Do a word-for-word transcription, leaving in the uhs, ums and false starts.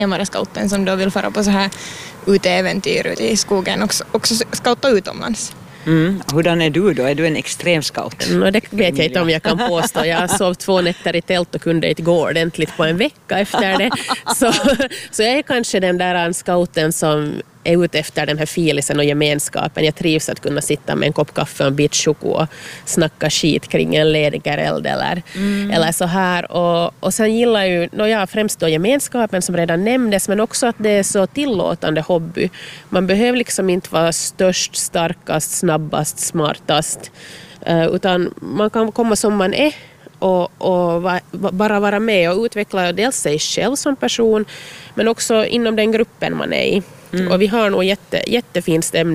Mara-scouten som då vill fara på så här uteäventyr ute i skogen och också scouta utomlands. Mm. Hurdan är du då? Är du en extrem scout? No, det vet jag inte om jag kan påstå. Jag sov två nätter i tält och kunde inte gå ordentligt på en vecka efter det. Så, så jag är kanske den där scouten som är ute efter den här filisen och gemenskapen. Jag trivs att kunna sitta med en kopp kaffe och en bit choko och snacka skit kring en ledig eld eller, mm. eller så här. Och, och sen gillar jag ju no, ja, främst då gemenskapen som redan nämndes, men också att det är så tillåtande hobby. Man behöver liksom inte vara störst, starkast, snabbast, smartast, uh, utan man kan komma som man är och, och va, bara vara med och utveckla dels sig själv som person, men också inom den gruppen man är i. Mm. Och vi har nog jätte, jättefin stämning